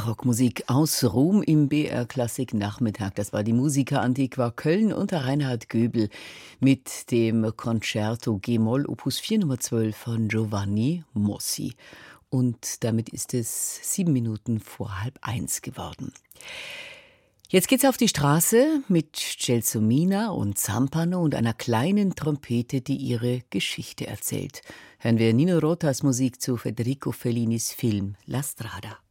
Rockmusik aus Rom im BR Klassik Nachmittag. Das war die Musica Antiqua Köln unter Reinhard Göbel mit dem Concerto G-Moll Opus 4 Nummer 12 von Giovanni Mossi. Und damit ist es 7 Minuten vor 12:30 geworden. Jetzt geht's auf die Straße mit Gelsomina und Zampano und einer kleinen Trompete, die ihre Geschichte erzählt. Hören wir Nino Rotas Musik zu Federico Fellinis Film La Strada.